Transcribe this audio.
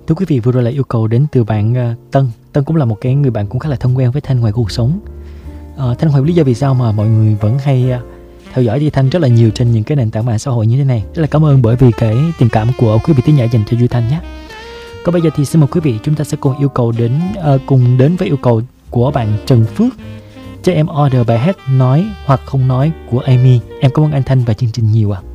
Thưa quý vị, vừa rồi là yêu cầu đến từ bạn Tân. Tân cũng là một cái người bạn cũng khá là thân quen với Thanh ngoài cuộc sống. Thanh hỏi lý do vì sao mà mọi người vẫn hay theo dõi Duy Thanh rất là nhiều trên những cái nền tảng mạng xã hội như thế này. Rất là cảm ơn bởi vì cái tình cảm của quý vị thính giả dành cho Duy Thanh nhé. Còn bây giờ thì xin mời quý vị, chúng ta sẽ cùng đến với yêu cầu của bạn Trần Phước. Cho em order bài hát Nói hoặc Không Nói của Amy. Em cảm ơn anh Thanh và chương trình nhiều ạ.